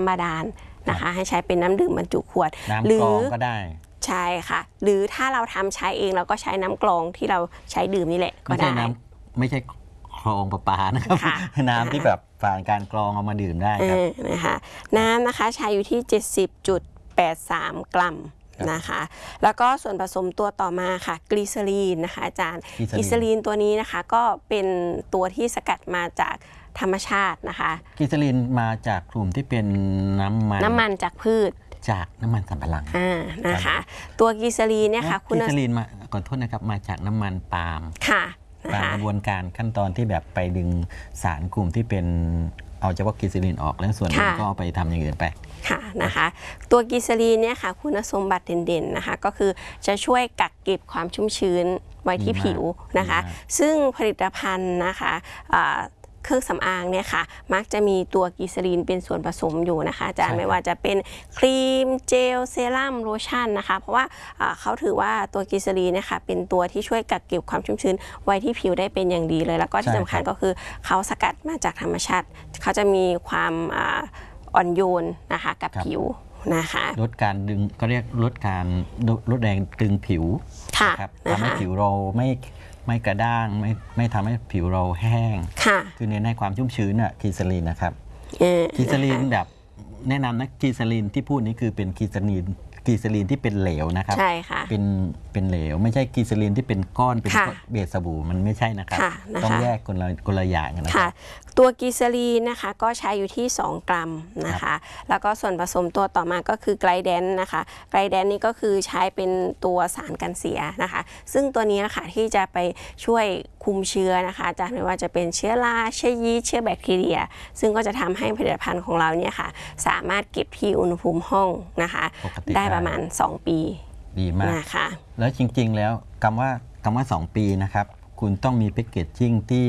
ำบาดาลนะคะให้ใช้เป็นน้ำดื่มบรรจุขวดน้ำกรองก็ได้ใช่ค่ะหรือถ้าเราทำใช้เองเราก็ใช้น้ำกรองที่เราใช้ดื่มนี่แหละก็ได้ไม่ใช่คลองประปานะครับน้ำที่แบบผ่านการกรองเอามาดื่มได้ครับนะคะน้ำนะคะใช้อยู่ที่ 70.83 กรัมนะคะแล้วก็ส่วนผสมตัวต่อมาค่ะกลีเซอรีนนะคะอาจารย์กลีเซอรีนตัวนี้นะคะก็เป็นตัวที่สกัดมาจากธรรมชาตินะคะกลีเซอรีนมาจากกลุ่มที่เป็นน้ำมันจากพืชจากน้ำมันสำปะหลังนะคะตัวกลีเซอรีนเนี่ยค่ะกลีเซอรีนมาก่อนโทษนะครับมาจากน้ำมันปาล์มค่ะตามกระบวนการขั้นตอนที่แบบไปดึงสารกลุ่มที่เป็นเอาเฉพาะกลีเซอรีนออกแล้วส่วนนึงก็ไปทำอย่างอื่นไปค่ะนะคะตัวกลีเซอรีนเนี่ยค่ะคุณสมบัติเด่นๆนะคะก็คือจะช่วยกักเก็บความชุ่มชื้นไว้ที่ผิวนะคะซึ่งผลิตภัณฑ์นะคะเครื่องสำอางเนี่ยค่ะมักจะมีตัวกลีเซอรีนเป็นส่วนผสมอยู่นะคะอาจารย์ไม่ว่าจะเป็นครีมเจลเซรั่มโลชั่นนะคะเพราะว่าเขาถือว่าตัวกลีเซอรีนเนี่ยค่ะเป็นตัวที่ช่วยกักเก็บความชุ่มชื้นไว้ที่ผิวได้เป็นอย่างดีเลยแล้วก็ที่สำคัญก็คือเขาสกัดมาจากธรรมชาติเขาจะมีความอ่อนโยนนะคะกับผิวนะคะลดการดึงก็เรียกลดแรงดึงผิวครับทำให้ผิวเราไม่กระด้างไม่ทำให้ผิวเราแห้งคือเน้นให้ความชุ่มชื้นกลีเซอรีนนะครับกลีเซอรีนแบบแนะนำนะกลีเซอรีนที่พูดนี้คือเป็นกลีเซอรีนที่เป็นเหลวนะครับใช่ค่ะเป็นเหลวไม่ใช่กลีเซอรีนที่เป็นก้อนเป็นเบสบู่มันไม่ใช่นะครับต้องแยกคนละอย่างนะครับตัวกลีเซอรีนนะคะก็ใช้อยู่ที่2 กรัมนะคะแล้วก็ส่วนผสมตัวต่อมาก็คือไกลแดนนะคะไกลแดนนี่ก็คือใช้เป็นตัวสารกันเสียนะคะซึ่งตัวนี้ค่ะที่จะไปช่วยคุมเชื้อนะคะอาจารย์ไม่ว่าจะเป็นเชื้อราเชื้อยีสต์เชื้อแบคทีเรียซึ่งก็จะทำให้ผลิตภัณฑ์ของเราเนี่ยค่ะสามารถเก็บที่อุณหภูมิห้องนะคะได้ประมาณ2 ปีดีมากนะคะแล้วจริงๆแล้วคำว่า2 ปีนะครับคุณต้องมีแพคเกจจิ้งที่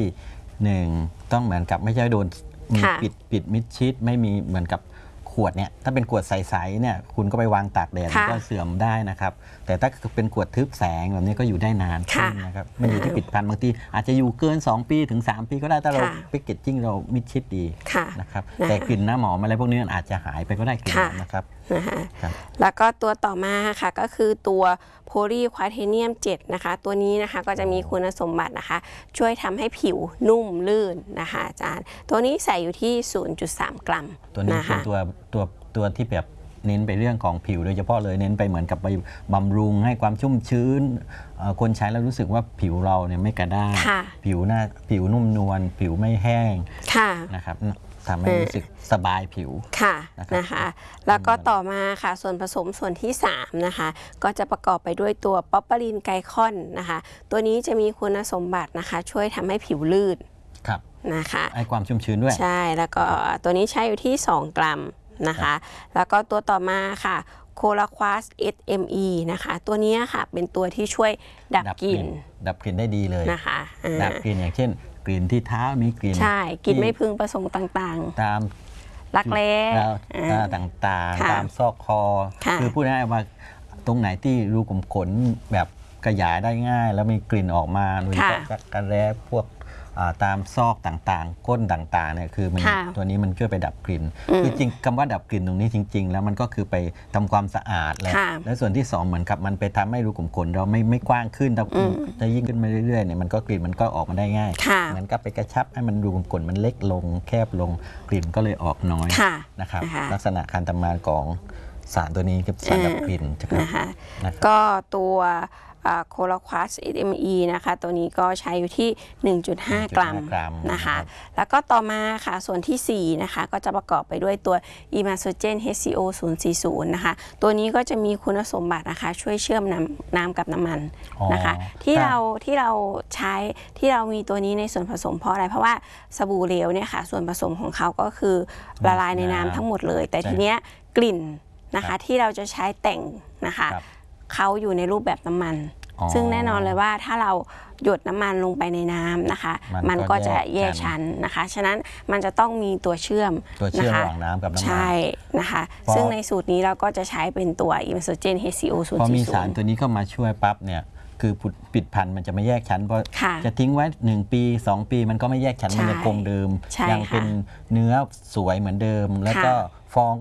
1ต้องเหมือนกับไม่ใช่โดนมีปิดมิดชิดไม่มีเหมือนกับขวดเนี่ยถ้าเป็นขวดใสๆเนี่ยคุณก็ไปวางตากแดดก็เสื่อมได้นะครับแต่ถ้าเป็นขวดทึบแสงแบบนี้ก็อยู่ได้นานขึ้นนะครับมันอยู่ที่ปิดพันบางทีอาจจะอยู่เกิน2 ปีถึง3 ปีก็ได้ถ้าเราแพคเกจจิ้งเรามิดชิดดีนะครับแต่กลิ่นน้ำหอมอะไรพวกนี้อาจจะหายไปก็ได้กลิ่นนะครับแล้วก็ตัวต่อมาค่ะก็คือตัวโพลีควาเทเนียม7นะคะตัวนี้นะคะก็จะมีคุณสมบัตินะคะช่วยทำให้ผิวนุ่มลื่นนะคะอาจารย์ตัวนี้ใส่อยู่ที่ 0.3 กรัมตัวนี้เป็นตัวที่แบบเน้นไปเรื่องของผิวโดยเฉพาะเลยเน้นไปเหมือนกับไปบำรุงให้ความชุ่มชื้นคนใช้แล้วรู้สึกว่าผิวเราเนี่ยไม่กระด้างผิวนุ่มนวลผิวไม่แห้งนะครับทำให้รู้สึกสบายผิวนะคะแล้วก็ต่อมาค่ะส่วนผสมส่วนที่3นะคะก็จะประกอบไปด้วยตัวป๊อปปารีนไกลคอนนะคะตัวนี้จะมีคุณสมบัตินะคะช่วยทำให้ผิวลื่นนะคะให้ความชุ่มชื้นด้วยใช่แล้วก็ตัวนี้ใช้อยู่ที่2 กรัมนะคะแล้วก็ตัวต่อมาค่ะโคลาควาส SME นะคะตัวนี้ค่ะเป็นตัวที่ช่วยดับกลิ่นได้ดีเลยนะคะดับกลิ่นอย่างเช่นกลิ่นที่เท้ามีกลิ่นใช่กลิ่นไม่พึงประสงค์ต่างๆตามรักแร้ต่างๆตามซอกคอคือพูดง่ายๆว่าตรงไหนที่รูขุมขนแบบขยายได้ง่ายแล้วมีกลิ่นออกมาโดยเฉพาะรักแร้พวกตามซอกต่างๆก้นต่างๆเนี่ยคือมันตัวนี้มันช่วยไปดับกลิ่นคือจริงคำว่าดับกลิ่นตรงนี้จริงๆแล้วมันก็คือไปทำความสะอาดและส่วนที่2เหมือนกับมันไปทำให้รูขุมขนเราไม่กว้างขึ้นจะยิ่งขึ้นมาเรื่อยๆเนี่ยมันก็กลิ่นมันก็ออกมาได้ง่ายเหมือนกับไปกระชับให้มันรูขุมขนมันเล็กลงแคบลงกลิ่นก็เลยออกน้อยนะครับลักษณะการทำงานของสารตัวนี้คือสารดับกลิ่นก็ตัวโคลาควาส SME นะคะตัวนี้ก็ใช้อยู่ที่ 1.5 กรัมนะคะแล้วก็ต่อมาค่ะส่วนที่4นะคะก็จะประกอบไปด้วยตัว Imasogen HCO 040นะคะตัวนี้ก็จะมีคุณสมบัตินะคะช่วยเชื่อมน้ำกับน้ำมันนะคะที่เราใช้ที่เรามีตัวนี้ในส่วนผสมเพราะอะไรเพราะว่าสบู่เหลวเนี่ยค่ะส่วนผสมของเขาก็คือละลายในน้ำทั้งหมดเลยแต่ทีเนี้ยกลิ่นนะคะที่เราจะใช้แต่งนะคะเขาอยู่ในรูปแบบน้ำมันซึ่งแน่นอนเลยว่าถ้าเราหยดน้ำมันลงไปในน้ำนะคะมันก็จะแยกชั้นนะคะฉะนั้นมันจะต้องมีตัวเชื่อมระหว่างน้ำกับน้ำมันใช่นะคะซึ่งในสูตรนี้เราก็จะใช้เป็นตัว Imasogen HCO 040 พอมีสารตัวนี้เข้ามาช่วยปั๊บเนี่ยคือปิดพันธุ์มันจะไม่แยกชั้นเพราะจะทิ้งไว้1 ปี 2 ปีมันก็ไม่แยกชั้นมันยังคงเดิมยังเป็นเนื้อสวยเหมือนเดิมแล้วก็ฟอง